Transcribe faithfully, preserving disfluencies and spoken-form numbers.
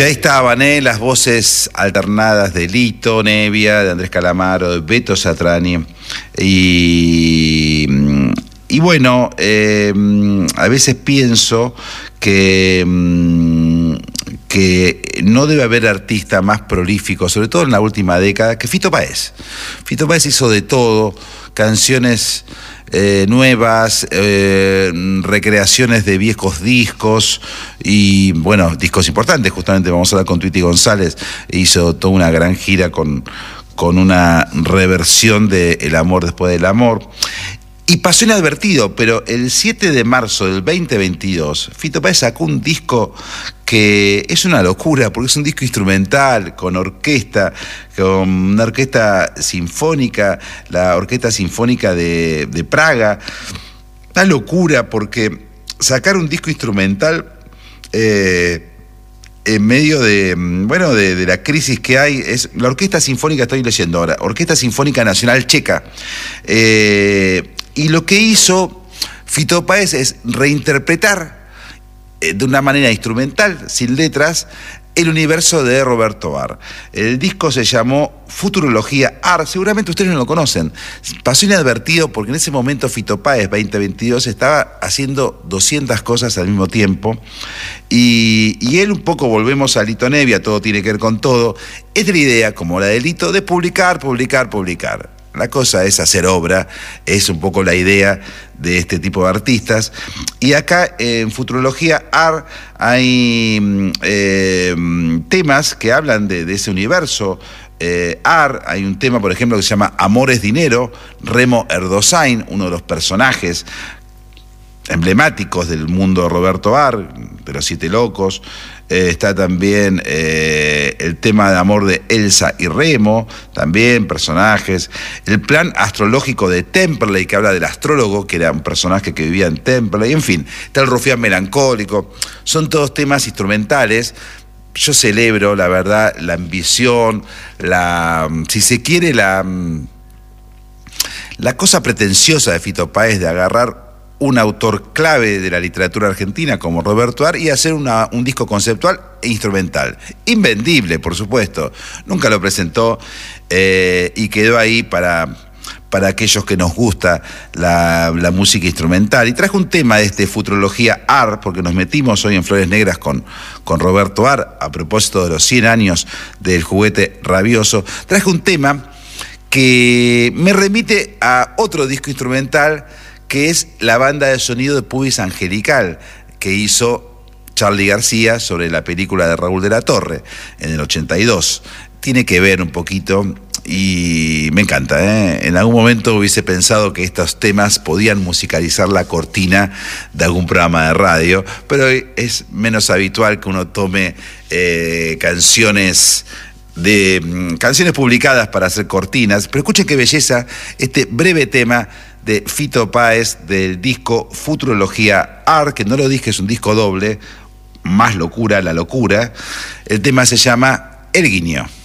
Y ahí estaban, ¿eh? Las voces alternadas de Lito Nevia, de Andrés Calamaro, de Beto Satriani. Y, y bueno, eh, a veces pienso que, que no debe haber artista más prolífico, sobre todo en la última década, que Fito Páez. Fito Páez hizo de todo, canciones Eh, nuevas, eh, recreaciones de viejos discos y, bueno, discos importantes. Justamente vamos a hablar con Tweety González, hizo toda una gran gira con, con una reversión de El amor después del amor. Y pasó inadvertido, pero el siete de marzo del veinte veintidós, Fito Páez sacó un disco que es una locura, porque es un disco instrumental, con orquesta, con una orquesta sinfónica, la Orquesta Sinfónica de, de Praga. Una locura, porque sacar un disco instrumental eh, en medio de, bueno, de, de la crisis que hay, es la Orquesta Sinfónica, estoy leyendo ahora, Orquesta Sinfónica Nacional Checa. Eh, y lo que hizo Fito Páez es reinterpretar de una manera instrumental, sin letras, el universo de Roberto Barr. El disco se llamó Futurología Art, seguramente ustedes no lo conocen. Pasó inadvertido porque en ese momento Fito Páez, veinte veintidós, estaba haciendo doscientas cosas al mismo tiempo. Y, y él un poco, volvemos a Lito Nevia, todo tiene que ver con todo. Es de la idea, como la de Lito, de publicar, publicar, publicar. La cosa es hacer obra, es un poco la idea de este tipo de artistas. Y acá en Futurología Art hay eh, temas que hablan de, de ese universo eh, Art. Hay un tema, por ejemplo, que se llama Amor es Dinero, Remo Erdosain, uno de los personajes emblemáticos del mundo de Roberto Barr, de los Siete Locos. Eh, está también eh, el tema de amor de Elsa y Remo, también personajes. El plan astrológico de Temperley, que habla del astrólogo, que era un personaje que vivía en Temperley. En fin, está el rufián melancólico. Son todos temas instrumentales. Yo celebro, la verdad, la ambición, la, si se quiere, la, la cosa pretenciosa de Fito Páez de agarrar un autor clave de la literatura argentina como Roberto Barr y hacer una, un disco conceptual e instrumental. Invendible, por supuesto. Nunca lo presentó eh, y quedó ahí para, para aquellos que nos gusta la, la música instrumental. Y traje un tema de este Futurología Art, porque nos metimos hoy en Flores Negras con, con Roberto Barr, a propósito de los cien años del Juguete Rabioso. Traje un tema que me remite a otro disco instrumental, que es la banda de sonido de Pubis Angelical, que hizo Charly García sobre la película de Raúl de la Torre en el ochenta y dos. Tiene que ver un poquito y me encanta, ¿eh? En algún momento hubiese pensado que estos temas podían musicalizar la cortina de algún programa de radio, pero es menos habitual que uno tome eh, canciones de mm, canciones publicadas para hacer cortinas. Pero escuchen qué belleza este breve tema de Fito Páez del disco Futurología Art, que no lo dije, es un disco doble, más locura, la locura. El tema se llama El Guiño.